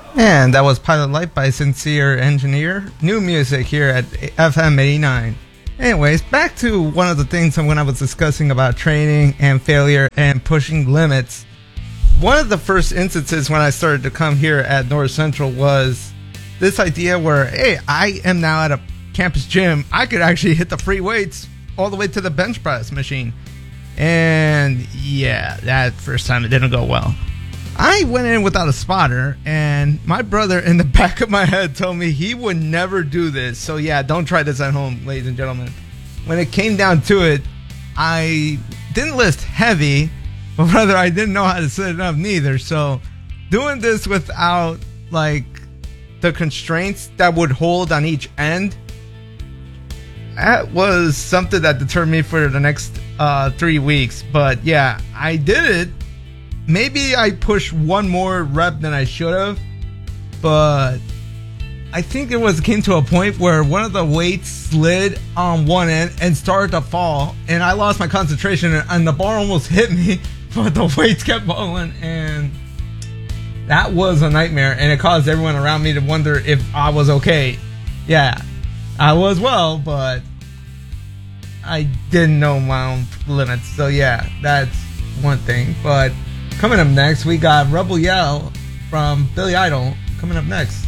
And that was Pilot Light by Sincere Engineer. New music here at FM 89. Anyways, back to one of the things when I was discussing about training and failure and pushing limits. One of the first instances when I started to come here at North Central was this idea where, hey, I am now at a campus gym. I could actually hit the free weights all the way to the bench press machine. And yeah, that first time it didn't go well. I went in without a spotter, and my brother in the back of my head told me he would never do this. So yeah, don't try this at home, ladies and gentlemen. When it came down to it, I didn't lift heavy, but rather I didn't know how to set it up neither. So doing this without like the constraints that would hold on each end, that was something that deterred me for the next 3 weeks. But yeah, I did it. Maybe I pushed one more rep than I should have, but I think it came to a point where one of the weights slid on one end and started to fall, and I lost my concentration, and the bar almost hit me, but the weights kept falling, and that was a nightmare, and it caused everyone around me to wonder if I was okay. Yeah, I was well, but I didn't know my own limits, so yeah, that's one thing. But coming up next, we got Rebel Yell from Billy Idol coming up next.